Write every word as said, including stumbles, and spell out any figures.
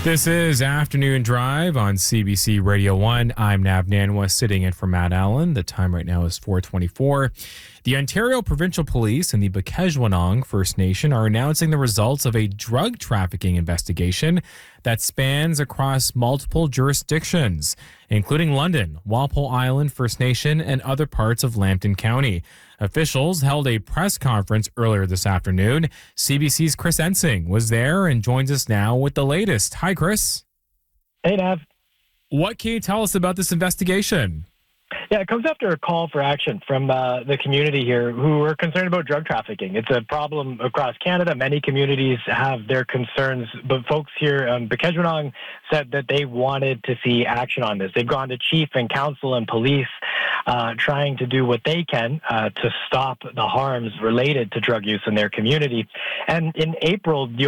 This is Afternoon Drive on C B C Radio one. I'm Nav Nanwa, sitting in for Matt Allen. The time right now is four twenty-four. The Ontario Provincial Police and the Bequejiwinong First Nation are announcing the results of a drug trafficking investigation that spans across multiple jurisdictions, including London, Walpole Island First Nation, and other parts of Lambton County. Officials held a press conference earlier this afternoon. C B C's Chris Ensing was there and joins us now with the latest. Hi, Chris. Hey, Nav. What can you tell us about this investigation? Yeah, it comes after a call for action from uh, the community here who are concerned about drug trafficking. It's a problem across Canada. Many communities have their concerns, but folks here, um, Bequejiwinong said that they wanted to see action on this. They've gone to chief and council and police uh, trying to do what they can uh, to stop the harms related to drug use in their community. And in April, the